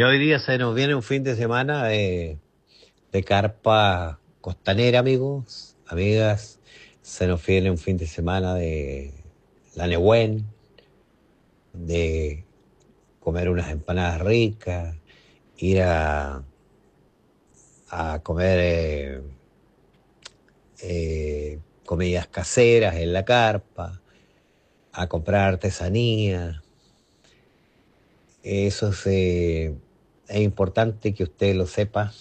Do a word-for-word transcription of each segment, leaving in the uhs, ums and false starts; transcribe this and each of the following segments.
Ya hoy día se nos viene un fin de semana de, de carpa costanera, amigos, amigas. Se nos viene un fin de semana de la Nehuen, de comer unas empanadas ricas, ir a, a comer eh, eh, comidas caseras en la carpa, a comprar artesanía. Eso es, eh, es importante que usted lo sepa.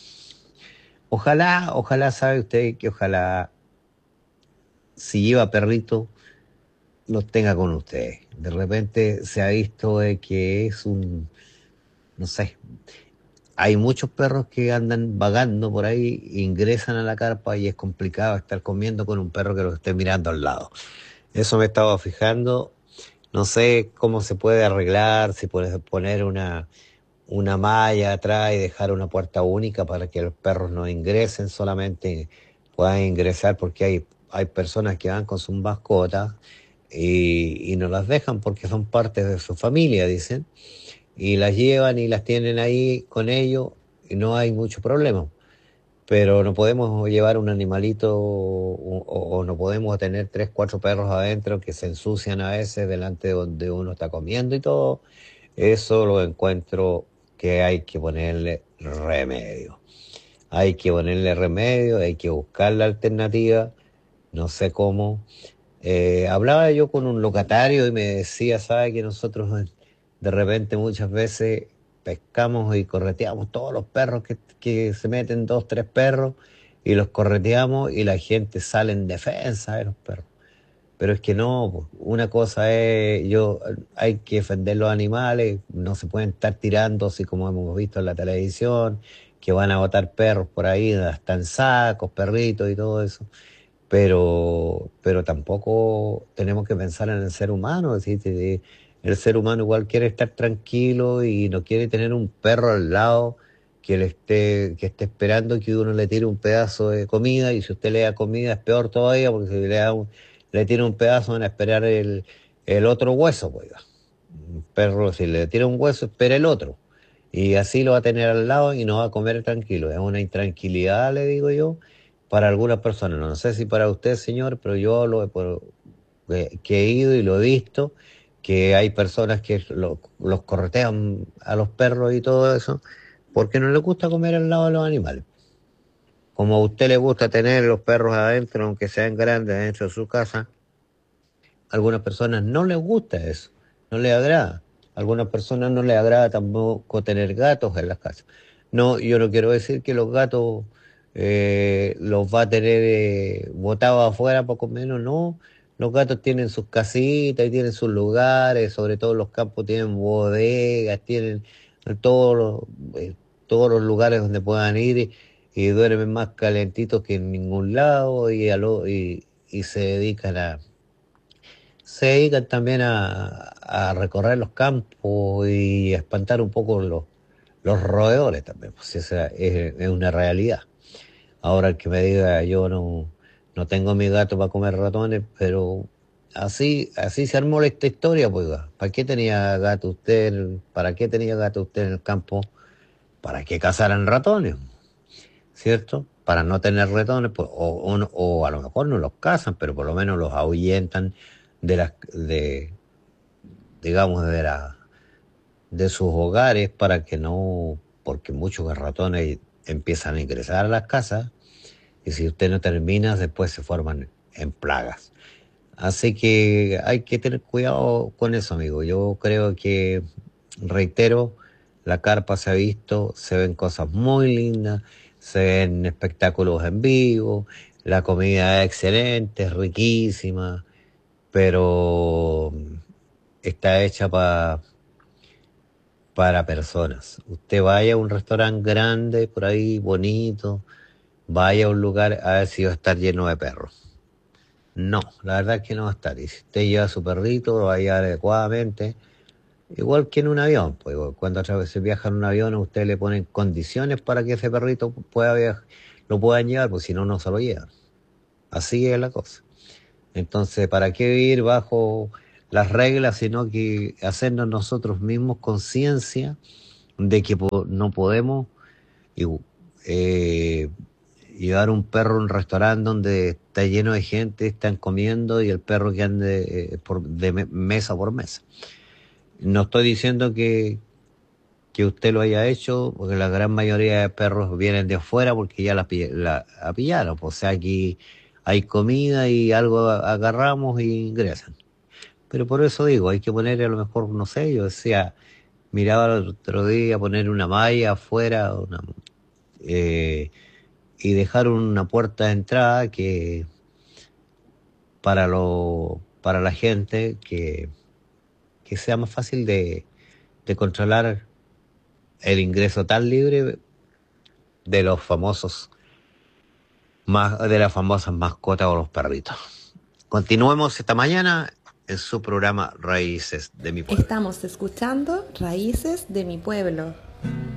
Ojalá, ojalá, sabe usted que ojalá si lleva perrito, los tenga con ustedes. De repente se ha visto de que es un, no sé, hay muchos perros que andan vagando por ahí, ingresan a la carpa y es complicado estar comiendo con un perro que los esté mirando al lado. Eso me estaba fijando. No sé cómo se puede arreglar, si puedes poner una, una malla atrás y dejar una puerta única para que los perros no ingresen, solamente puedan ingresar porque hay, hay personas que van con sus mascotas y, y no las dejan porque son parte de su familia, dicen, y las llevan y las tienen ahí con ellos y no hay mucho problema. Pero no podemos llevar un animalito o, o- o no podemos tener tres, cuatro perros adentro que se ensucian a veces delante de donde uno está comiendo y todo. Eso lo encuentro que hay que ponerle remedio. Hay que ponerle remedio, hay que buscar la alternativa, no sé cómo. Eh, hablaba yo con un locatario y me decía, sabe que nosotros eh, de repente muchas veces pescamos y correteamos todos los perros que, que se meten, dos, tres perros, y los correteamos y la gente sale en defensa de los perros. Pero es que no, po. Una cosa es, yo, hay que defender los animales, no se pueden estar tirando así como hemos visto en la televisión, que van a botar perros por ahí, hasta en sacos, perritos y todo eso, pero, pero tampoco tenemos que pensar en el ser humano. Es decir, que el ser humano igual quiere estar tranquilo y no quiere tener un perro al lado que le esté, que esté esperando que uno le tire un pedazo de comida, y si usted le da comida es peor todavía, porque si le da un, le tira un pedazo van a esperar el, el otro hueso, pues. Oiga. Un perro, si le tira un hueso, espera el otro. Y así lo va a tener al lado y no va a comer tranquilo. Es una intranquilidad, le digo yo, para algunas personas. No sé si para usted, señor, pero yo lo he, por- eh, que he ido y lo he visto, que hay personas que lo- los corretean a los perros y todo eso, porque no les gusta comer al lado de los animales. Como a usted le gusta tener los perros adentro, aunque sean grandes, adentro de su casa, a algunas personas no les gusta eso, no les agrada. A algunas personas no les agrada tampoco tener gatos en las casas. No, yo no quiero decir que los gatos eh, los va a tener eh, botados afuera, poco menos, no. Los gatos tienen sus casitas y tienen sus lugares, sobre todo en los campos tienen bodegas, tienen todos los, eh, todos los lugares donde puedan ir y, y duermen más calentitos que en ningún lado y, a lo- y, y se dedican a se dedican también a, a recorrer los campos y a espantar un poco los, los roedores también, pues esa es, es una realidad. Ahora el que me diga yo no, no tengo mi gato para comer ratones, pero así, así se armó esta historia, pues. Oiga. ¿Para qué tenía gato usted? ¿Para qué tenía gato usted en el campo? ¿Para qué cazaran ratones? ¿Cierto? Para no tener ratones, pues, o, o, no- o a lo mejor no los cazan, pero por lo menos los ahuyentan de las de digamos, de, la, de sus hogares para que no, porque muchos ratones empiezan a ingresar a las casas y si usted no termina, después se forman en plagas. Así que hay que tener cuidado con eso, amigo. Yo creo que, reitero, la carpa se ha visto, se ven cosas muy lindas, se ven espectáculos en vivo, la comida es excelente, es riquísima, pero está hecha para para personas. Usted vaya a un restaurante grande, por ahí, bonito, vaya a un lugar a ver si va a estar lleno de perros. No, la verdad es que no va a estar. Y si usted lleva a su perrito, lo va a llevar adecuadamente, igual que en un avión. Pues cuando otra vez se viaja en un avión, a usted le ponen condiciones para que ese perrito pueda viajar, lo puedan llevar, pues si no, no se lo llevan. Así es la cosa. Entonces, ¿para qué vivir bajo las reglas, sino que hacernos nosotros mismos conciencia de que po- no podemos y, eh, llevar un perro a un restaurante donde está lleno de gente, están comiendo y el perro que ande eh, por, de me- mesa por mesa. No estoy diciendo que, que usted lo haya hecho, porque la gran mayoría de perros vienen de afuera porque ya la, pi- la, la pillaron. O sea, aquí hay comida y algo a- agarramos y ingresan. Pero por eso digo, hay que poner a lo mejor, no sé, yo decía, miraba el otro día poner una malla afuera una, eh, y dejar una puerta de entrada que para lo, para la gente que, que sea más fácil de, de controlar el ingreso tan libre de los famosos más, de las famosas mascotas o los perritos. Continuemos esta mañana en su programa Raíces de mi Pueblo. Estamos escuchando Raíces de mi Pueblo.